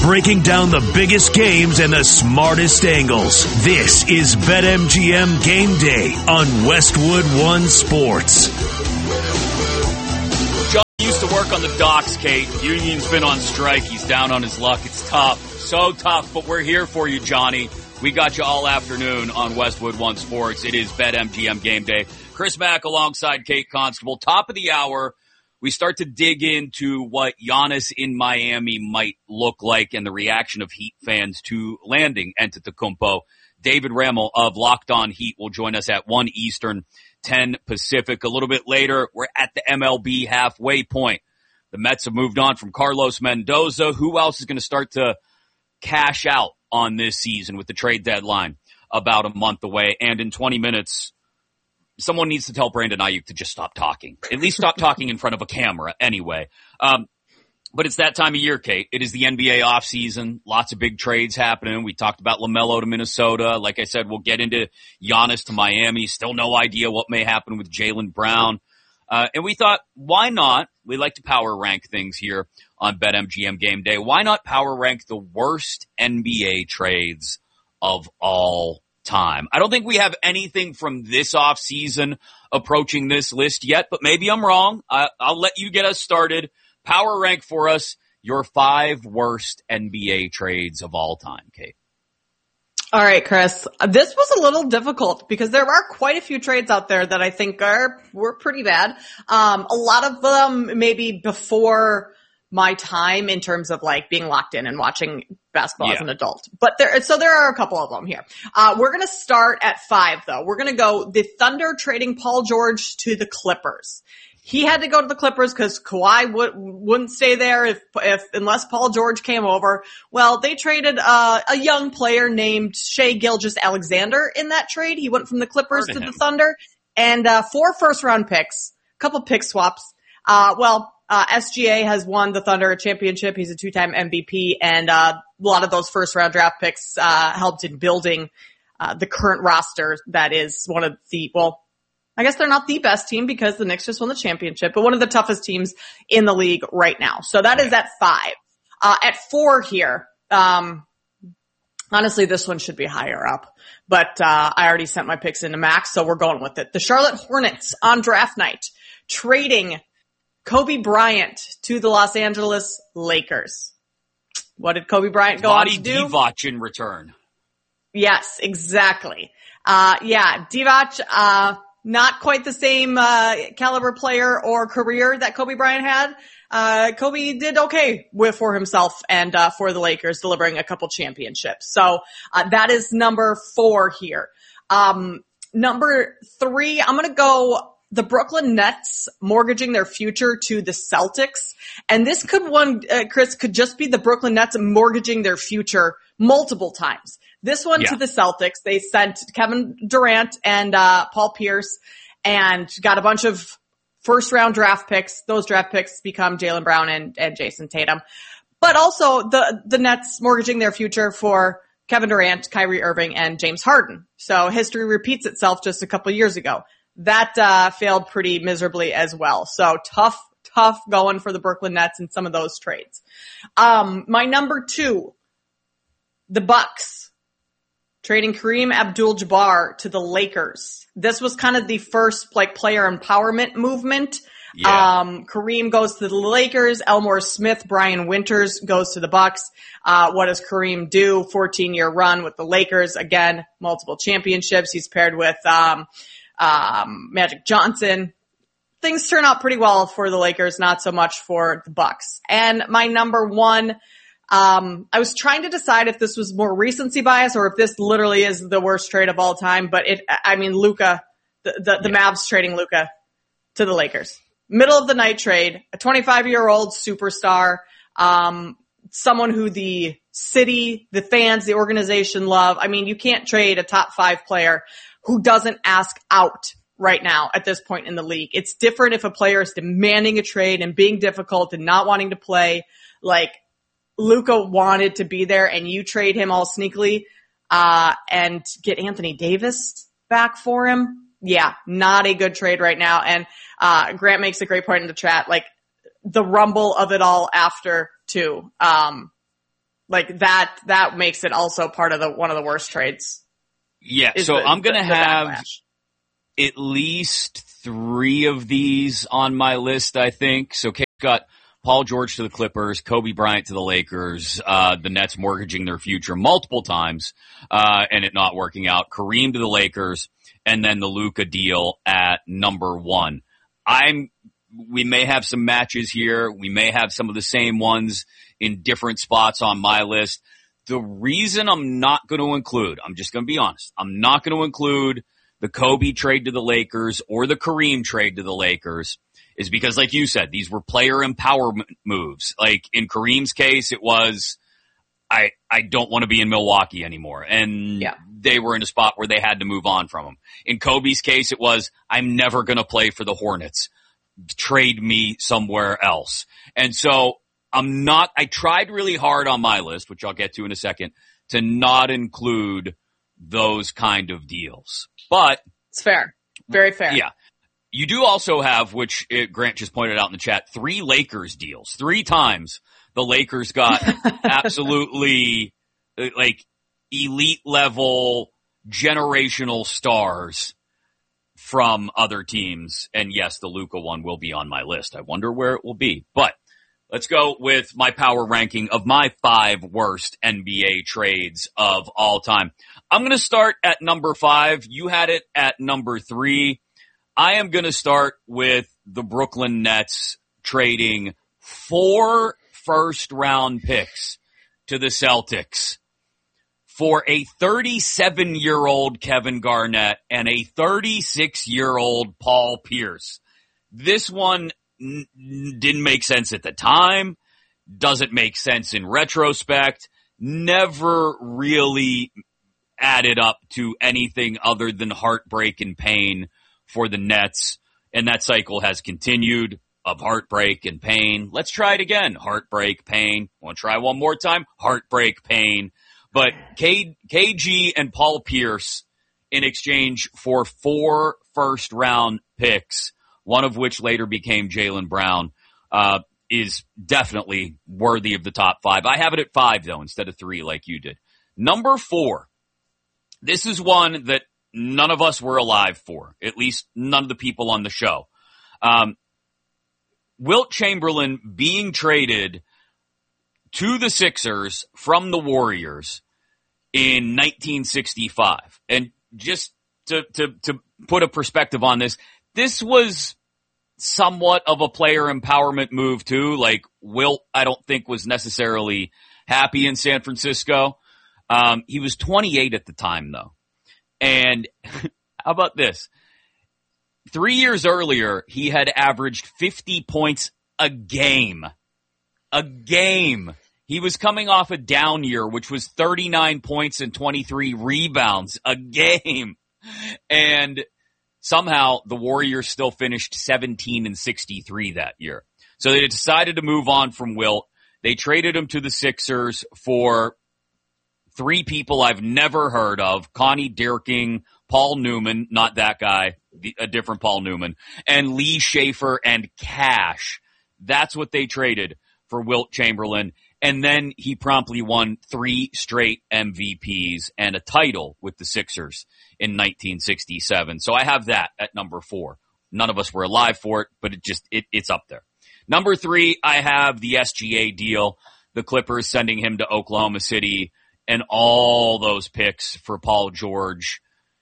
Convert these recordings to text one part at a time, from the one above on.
breaking down the biggest games and the smartest angles. This is BetMGM Game Day on Westwood One Sports. John used to work on the docks, Kate. Union's been on strike. He's down on his luck. It's tough. So tough, but we're here for you, Johnny. We got you all afternoon on Westwood One Sports. It is BetMGM Game Day. Chris Mack alongside Kate Constable. Top of the hour, we start to dig into what Giannis in Miami might look like and the reaction of Heat fans to landing Antetokounmpo. David Ramel of Locked On Heat will join us at 1 Eastern, 10 Pacific. A little bit later, we're at the MLB halfway point. The Mets have moved on from Carlos Mendoza. Who else is going to start to cash out on this season with the trade deadline about a month away? And in 20 minutes, someone needs to tell Brandon Ayuk to just stop talking. At least stop talking in front of a camera anyway. But it's that time of year, Kate. It is the NBA offseason. Lots of big trades happening. We talked about LaMelo to Minnesota. Like I said, we'll get into Giannis to Miami. Still no idea what may happen with Jaylen Brown. And we thought, why not? We like to power rank things here on BetMGM Game Day. Why not power rank the worst NBA trades of all time? I don't think we have anything from this offseason approaching this list yet, but maybe I'm wrong. I'll let you get us started. Power rank for us your 5 worst NBA trades of all time, Kate. All right, Chris. This was a little difficult because there are quite a few trades out there that I think were pretty bad. A lot of them maybe before my time in terms of like being locked in and watching basketball as an adult. But there are a couple of them here. We're going to start at 5 though. We're going to go the Thunder trading Paul George to the Clippers. He had to go to the Clippers because Kawhi wouldn't stay there unless Paul George came over. Well, they traded a young player named Shai Gilgeous-Alexander in that trade. He went from the Clippers to the Thunder, and 4 first-round picks, a couple pick swaps. SGA has won the Thunder a championship. He's a 2-time MVP, and a lot of those first-round draft picks helped in building the current roster that is one of the, I guess they're not the best team because the Knicks just won the championship, but one of the toughest teams in the league right now. So that is at 5. At 4 here, honestly, this one should be higher up, but I already sent my picks into Max, so we're going with it. The Charlotte Hornets on draft night trading Kobe Bryant to the Los Angeles Lakers. What did Kobe Bryant go on to do? Divac in return. Yes, exactly. Divac, not quite the same caliber player or career that Kobe Bryant had. Kobe did okay for himself and for the Lakers, delivering a couple championships. So that is number 4 here. Number 3, I'm going to go the Brooklyn Nets mortgaging their future to the Celtics. And this Chris, could just be the Brooklyn Nets mortgaging their future multiple times. This one to the Celtics, they sent Kevin Durant and Paul Pierce and got a bunch of first-round draft picks. Those draft picks become Jaylen Brown and Jason Tatum. But also the Nets mortgaging their future for Kevin Durant, Kyrie Irving, and James Harden. So history repeats itself just a couple years ago. That failed pretty miserably as well. So tough going for the Brooklyn Nets in some of those trades. My number 2, the Bucks trading Kareem Abdul-Jabbar to the Lakers. This was kind of the first player empowerment movement. Yeah. Kareem goes to the Lakers. Elmore Smith, Brian Winters goes to the Bucks. What does Kareem do? 14-year run with the Lakers. Again, multiple championships. He's paired with Magic Johnson. Things turn out pretty well for the Lakers, not so much for the Bucks. And my number 1, I was trying to decide if this was more recency bias or if this literally is the worst trade of all time, but Luka, the Mavs trading Luka to the Lakers. Middle of the night trade, a 25-year-old superstar, someone who the city, the fans, the organization love. I mean, you can't trade a top 5 player who doesn't ask out right now at this point in the league. It's different if a player is demanding a trade and being difficult and not wanting to play. Like, Luka wanted to be there and you trade him all sneakily, and get Anthony Davis back for him. Yeah, not a good trade right now. And, Grant makes a great point in the chat, like the rumble of it all after too. Like that makes it also part of one of the worst trades. Yeah. So I'm going to have at least 3 of these on my list, I think. So Kate's got Paul George to the Clippers, Kobe Bryant to the Lakers, the Nets mortgaging their future multiple times, and it not working out, Kareem to the Lakers, and then the Luka deal at number 1. We may have some matches here. We may have some of the same ones in different spots on my list. The reason I'm not going to include, I'm just going to be honest, I'm not going to include the Kobe trade to the Lakers or the Kareem trade to the Lakers is because, like you said, these were player empowerment moves. Like in Kareem's case, it was, I don't want to be in Milwaukee anymore. And they were in a spot where they had to move on from him. In Kobe's case, it was, I'm never going to play for the Hornets. Trade me somewhere else. And so I tried really hard on my list, which I'll get to in a second, to not include those kind of deals. But it's fair. Very fair. Yeah. You do also have, which Grant just pointed out in the chat, 3 Lakers deals. 3 times the Lakers got absolutely like elite level generational stars from other teams. And yes, the Luka one will be on my list. I wonder where it will be. But let's go with my power ranking of my 5 worst NBA trades of all time. I'm going to start at number 5. You had it at number 3. I am going to start with the Brooklyn Nets trading 4 first-round picks to the Celtics for a 37-year-old Kevin Garnett and a 36-year-old Paul Pierce. This one didn't make sense at the time, doesn't make sense in retrospect, never really added up to anything other than heartbreak and pain for the Nets, and that cycle has continued of heartbreak and pain. Let's try it again. Heartbreak, pain. Want to try one more time? Heartbreak, pain. But KG and Paul Pierce in exchange for 4 first-round picks, one of which later became Jaylen Brown, is definitely worthy of the top 5. I have it at 5, though, instead of 3 like you did. Number 4. This is one that none of us were alive for, at least none of the people on the show. Wilt Chamberlain being traded to the Sixers from the Warriors in 1965. And just to put a perspective on this, this was somewhat of a player empowerment move too. Like Wilt, I don't think was necessarily happy in San Francisco. He was 28 at the time though. And how about this? 3 years earlier, he had averaged 50 points a game. A game. He was coming off a down year, which was 39 points and 23 rebounds a game. And somehow the Warriors still finished 17-63 that year. So they decided to move on from Wilt. They traded him to the Sixers for 3 people I've never heard of. Connie Dirking, Paul Newman, not that guy, a different Paul Newman, and Lee Schaefer and Cash. That's what they traded for Wilt Chamberlain. And then he promptly won 3 straight MVPs and a title with the Sixers in 1967. So I have that at number 4. None of us were alive for it, but it's up there. Number 3, I have the SGA deal, the Clippers sending him to Oklahoma City and all those picks for Paul George.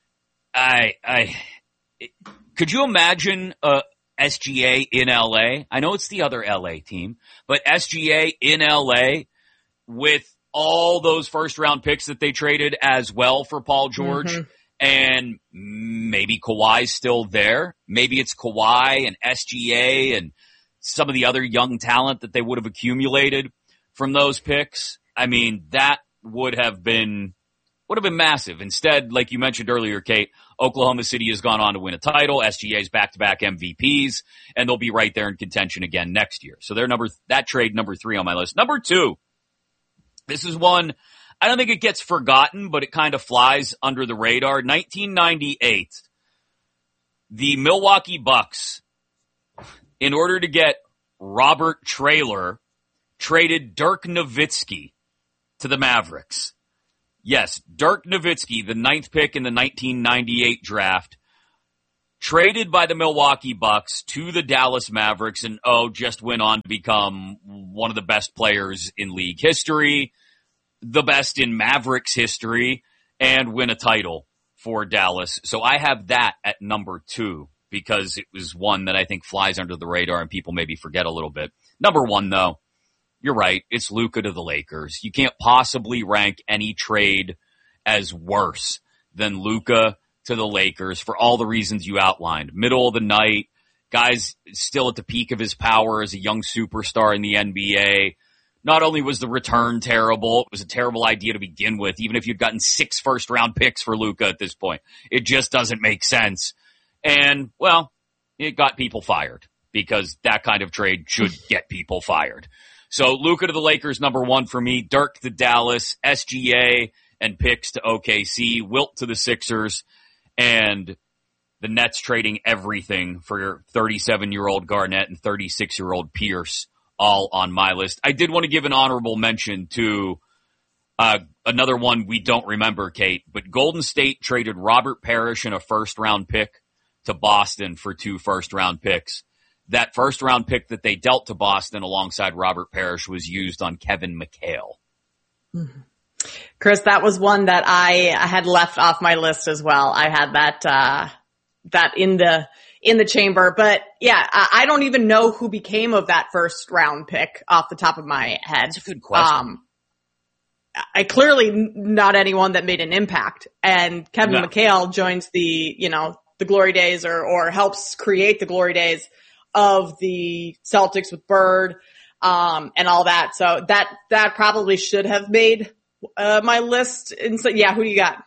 Could you imagine SGA in LA? I know it's the other LA team, but SGA in LA with all those first round picks that they traded as well for Paul George, and maybe Kawhi's still there. Maybe it's Kawhi and SGA and some of the other young talent that they would have accumulated from those picks. I mean, that would have been massive. Instead, like you mentioned earlier, Kate, Oklahoma City has gone on to win a title. SGA's back-to-back MVPs, and they'll be right there in contention again next year. So that trade number 3 on my list. Number 2, this is one, I don't think it gets forgotten, but it kind of flies under the radar. 1998, the Milwaukee Bucks, in order to get Robert Traylor, traded Dirk Nowitzki to the Mavericks. Yes, Dirk Nowitzki, the 9th pick in the 1998 draft, traded by the Milwaukee Bucks to the Dallas Mavericks, and just went on to become one of the best players in league history, the best in Mavericks history, and win a title for Dallas. So I have that at number 2 because it was one that I think flies under the radar and people maybe forget a little bit. Number 1, though, you're right. It's Luka to the Lakers. You can't possibly rank any trade as worse than Luka to the Lakers for all the reasons you outlined. Middle of the night, guy's still at the peak of his power as a young superstar in the NBA. Not only was the return terrible, it was a terrible idea to begin with, even if you'd gotten 6 first-round picks for Luka at this point. It just doesn't make sense. And, well, it got people fired because that kind of trade should get people fired. So Luka to the Lakers, number 1 for me. Dirk to Dallas, SGA and picks to OKC. Wilt to the Sixers, and the Nets trading everything for 37-year-old Garnett and 36-year-old Pierce, all on my list. I did want to give an honorable mention to another one we don't remember, Kate, but Golden State traded Robert Parrish and a first-round pick to Boston for 2 first-round picks. That first-round pick that they dealt to Boston alongside Robert Parrish was used on Kevin McHale. Mm-hmm. Chris, that was one that I had left off my list as well. I had that in the chamber, but yeah, I don't even know who became of that first-round pick off the top of my head. That's a good question. I clearly not anyone that made an impact, and Kevin McHale joins the glory days or helps create the glory days of the Celtics with Bird, and all that. So that probably should have made, my list. And so, yeah, who do you got?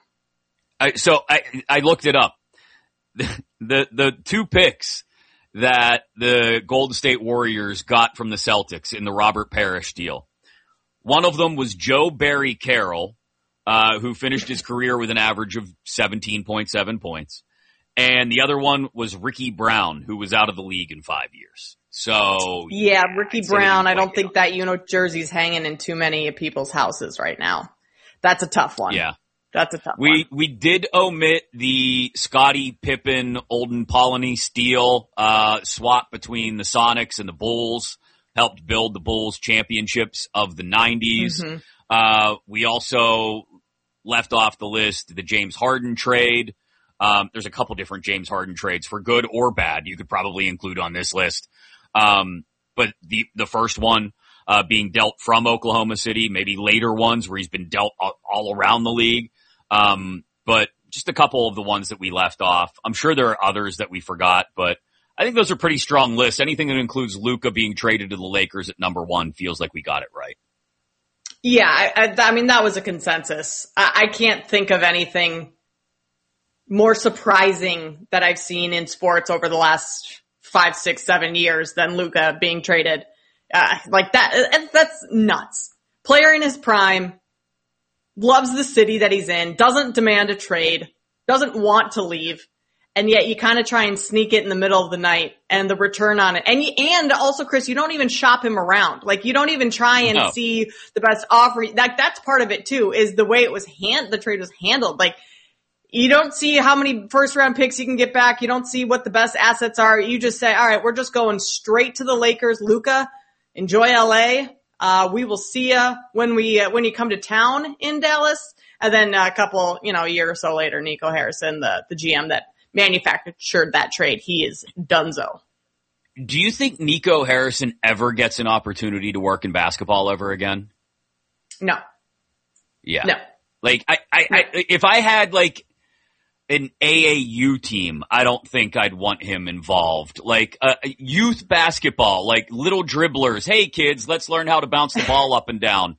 I looked it up. The 2 picks that the Golden State Warriors got from the Celtics in the Robert Parrish deal. One of them was Joe Barry Carroll, who finished his career with an average of 17.7 points. And the other one was Ricky Brown, who was out of the league in 5 years. So yeah, Ricky Brown. I don't think that jersey's hanging in too many people's houses right now. That's a tough one. Yeah, that's a tough one. We did omit the Scottie Pippen, Olden Polynice Steele swap between the Sonics and the Bulls. Helped build the Bulls championships of the 90s. Mm-hmm. We also left off the list the James Harden trade. There's a couple different James Harden trades for good or bad you could probably include on this list. But the first one, being dealt from Oklahoma City, maybe later ones where he's been dealt all around the league. But just a couple of the ones that we left off. I'm sure there are others that we forgot, but I think those are pretty strong lists. Anything that includes Luka being traded to the Lakers at number 1 feels like we got it right. Yeah. I mean, that was a consensus. I can't think of anything more surprising that I've seen in sports over the last 5, 6, 7 years than Luka being traded like that. That's nuts. Player in his prime, loves the city that he's in, doesn't demand a trade, doesn't want to leave, and yet you kind of try and sneak it in the middle of the night and the return on it. And also, Chris, you don't even shop him around. Like, you don't even try and see the best offer. That's part of it too, is the way it was the trade was handled. Like, you don't see how many first-round picks you can get back. You don't see what the best assets are. You just say, all right, we're just going straight to the Lakers. Luka, enjoy LA. We will see you when you come to town in Dallas. And then a couple, a year or so later, Nico Harrison, the GM that manufactured that trade, he is donezo. Do you think Nico Harrison ever gets an opportunity to work in basketball ever again? No. Yeah. No. Like, if I had like an AAU team, I don't think I'd want him involved. Like youth basketball, like little dribblers. Hey kids, let's learn how to bounce the ball up and down.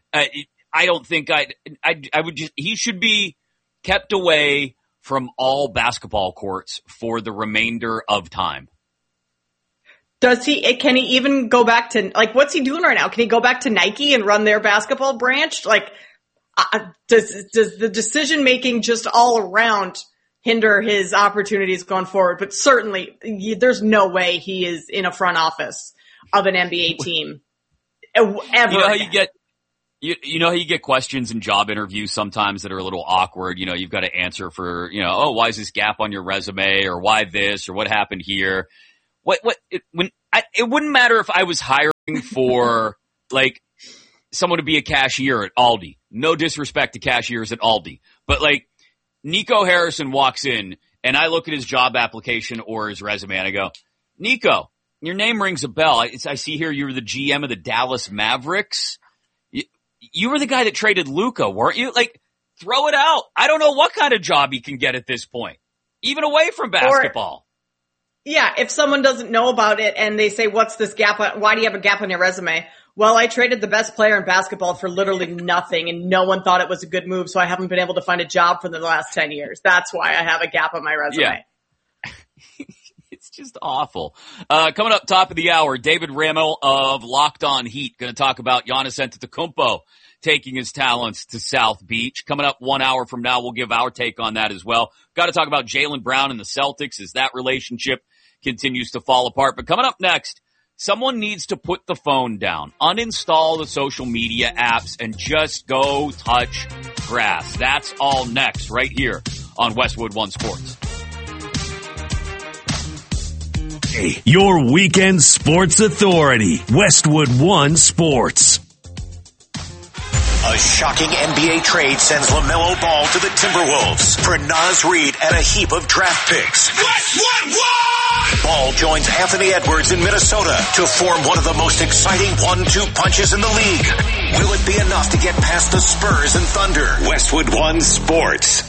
I don't think I would just, he should be kept away from all basketball courts for the remainder of time. Can he even go back to, like, what's he doing right now? Can he go back to Nike and run their basketball branch? Like, does the decision making just all around hinder his opportunities going forward? But certainly there's no way he is in a front office of an NBA team ever. You know how You know how you get questions in job interviews sometimes that are a little awkward. You know, you've got to answer for, oh, why is this gap on your resume, or why this, or what happened here? It wouldn't matter if I was hiring for like someone to be a cashier at Aldi. No disrespect to cashiers at Aldi, but like Nico Harrison walks in and I look at his job application or his resume and I go, Nico, your name rings a bell. I see here you were the GM of the Dallas Mavericks. You were the guy that traded Luka, weren't you? Like, throw it out. I don't know what kind of job he can get at this point, even away from basketball. If someone doesn't know about it and they say, what's this gap? Why do you have a gap on your resume? Well, I traded the best player in basketball for literally nothing, and no one thought it was a good move, so I haven't been able to find a job for the last 10 years. That's why I have a gap on my resume. Yeah. It's just awful. Coming up top of the hour, David Ramil of Locked On Heat going to talk about Giannis Antetokounmpo taking his talents to South Beach. Coming up 1 hour from now, we'll give our take on that as well. Got to talk about Jaylen Brown and the Celtics as that relationship continues to fall apart. But coming up next, someone needs to put the phone down, uninstall the social media apps, and just go touch grass. That's all next right here on Westwood One Sports. Your weekend sports authority, Westwood One Sports. A shocking NBA trade sends LaMelo Ball to the Timberwolves for Naz Reid and a heap of draft picks. Westwood One! Ball joins Anthony Edwards in Minnesota to form one of the most exciting 1-2 punches in the league. Will it be enough to get past the Spurs and Thunder? Westwood One Sports.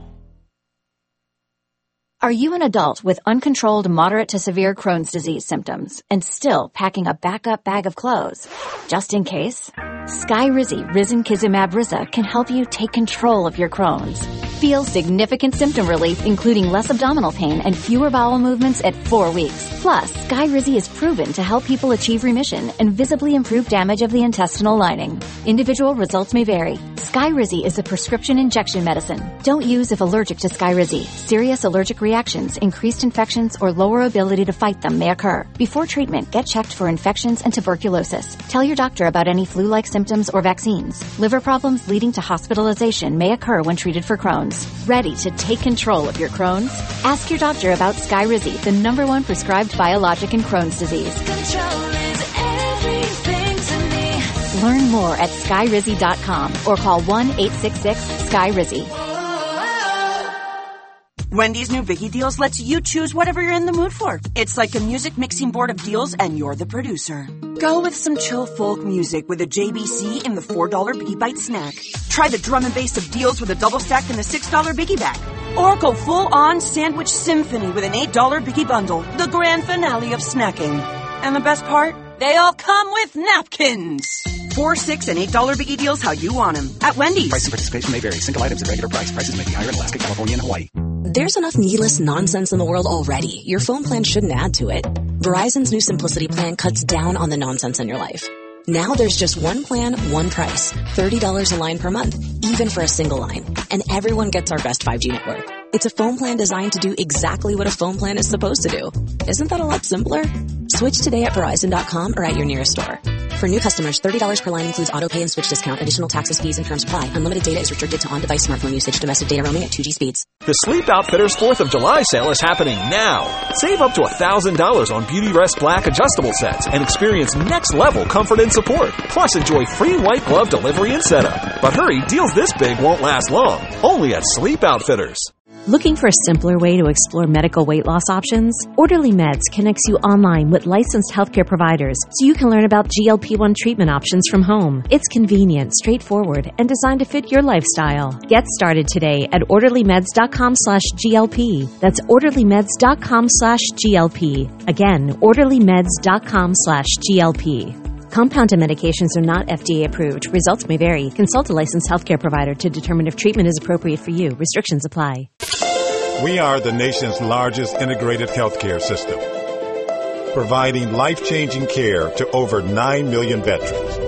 Are you an adult with uncontrolled moderate to severe Crohn's disease symptoms and still packing a backup bag of clothes? Just in case? Skyrizi Risankizumab Riza can help you take control of your Crohn's. Feel significant symptom relief, including less abdominal pain and fewer bowel movements at 4 weeks. Plus, Skyrizi is proven to help people achieve remission and visibly improve damage of the intestinal lining. Individual results may vary. Skyrizi is a prescription injection medicine. Don't use if allergic to Skyrizi. Serious allergic reactions, increased infections, or lower ability to fight them may occur. Before treatment, get checked for infections and tuberculosis. Tell your doctor about any flu-like symptoms or vaccines. Liver problems leading to hospitalization may occur when treated for Crohn's. Ready to take control of your Crohn's? Ask your doctor about Skyrizi, the #1 prescribed biologic in Crohn's disease. Control is everything to me. Learn more at Skyrizi.com or call 1-866-SKYRIZI. Wendy's new Biggie Deals lets you choose whatever you're in the mood for. It's like a music mixing board of deals, and you're the producer. Go with some chill folk music with a JBC in the $4 Biggie Bite snack. Try the drum and bass of deals with a double stack in the $6 Biggie Bag. Or go full-on sandwich symphony with an $8 Biggie Bundle, the grand finale of snacking. And the best part? They all come with napkins. $4, $6, and $8 Biggie Deals how you want them. At Wendy's. Price and participation may vary. Single items at regular price. Prices may be higher in Alaska, California, and Hawaii. There's enough needless nonsense in the world already. Your phone plan shouldn't add to it. Verizon's new Simplicity plan cuts down on the nonsense in your life. Now there's just one plan, one price. $30 a line per month, even for a single line. And everyone gets our best 5G network. It's a phone plan designed to do exactly what a phone plan is supposed to do. Isn't that a lot simpler? Switch today at Verizon.com or at your nearest store. For new customers, $30 per line includes auto pay and switch discount. Additional taxes, fees, and terms apply. Unlimited data is restricted to on-device smartphone usage. Domestic data roaming at 2G speeds. The Sleep Outfitters 4th of July sale is happening now. Save up to $1,000 on Beauty Rest Black adjustable sets and experience next-level comfort and support. Plus, enjoy free white glove delivery and setup. But hurry, deals this big won't last long. Only at Sleep Outfitters. Looking for a simpler way to explore medical weight loss options? Orderly Meds connects you online with licensed healthcare providers so you can learn about GLP-1 treatment options from home. It's convenient, straightforward, and designed to fit your lifestyle. Get started today at orderlymeds.com/GLP. That's orderlymeds.com/GLP. Again, orderlymeds.com/GLP. Compounded medications are not FDA approved. Results may vary. Consult a licensed healthcare provider to determine if treatment is appropriate for you. Restrictions apply. We are the nation's largest integrated healthcare system, providing life-changing care to over 9 million veterans.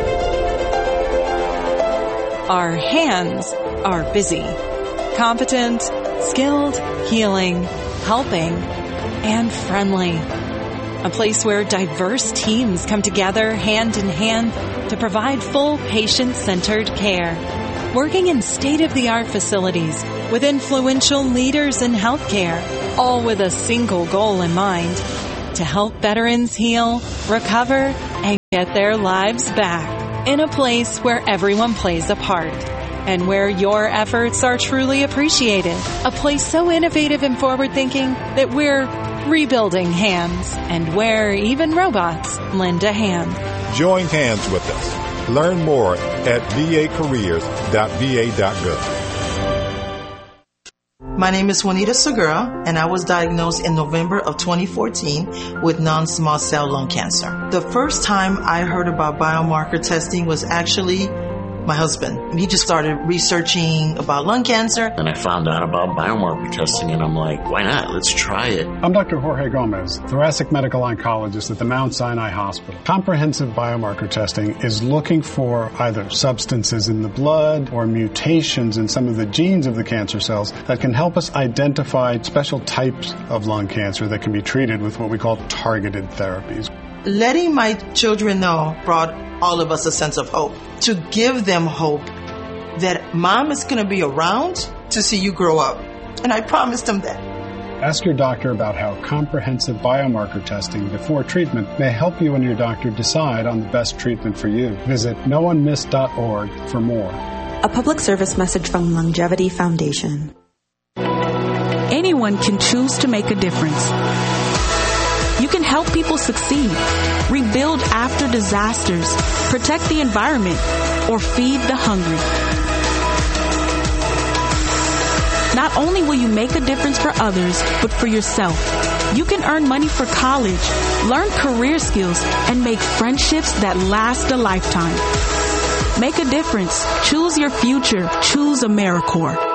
Our hands are busy. Competent, skilled, healing, helping, and friendly. A place where diverse teams come together hand in hand to provide full patient-centered care. Working in state-of-the-art facilities with influential leaders in healthcare, all with a single goal in mind, to help veterans heal, recover, and get their lives back in a place where everyone plays a part and where your efforts are truly appreciated. A place so innovative and forward-thinking that we're rebuilding hands and where even robots lend a hand. Join hands with us. Learn more at vacareers.va.gov. My name is Juanita Segura, and I was diagnosed in November of 2014 with non-small cell lung cancer. The first time I heard about biomarker testing was actually my husband. He just started researching about lung cancer. And I found out about biomarker testing, and I'm like, why not? Let's try it. I'm Dr. Jorge Gomez, thoracic medical oncologist at the Mount Sinai Hospital. Comprehensive biomarker testing is looking for either substances in the blood or mutations in some of the genes of the cancer cells that can help us identify special types of lung cancer that can be treated with what we call targeted therapies. Letting my children know brought all of us a sense of hope, to give them hope that mom is going to be around to see you grow up. And I promised them that. Ask your doctor about how comprehensive biomarker testing before treatment may help you and your doctor decide on the best treatment for you. Visit noonemiss.org for more. A public service message from Longevity Foundation. Anyone can choose to make a difference. You can help people succeed, rebuild after disasters, protect the environment, or feed the hungry. Not only will you make a difference for others, but for yourself. You can earn money for college, learn career skills, and make friendships that last a lifetime. Make a difference. Choose your future. Choose AmeriCorps.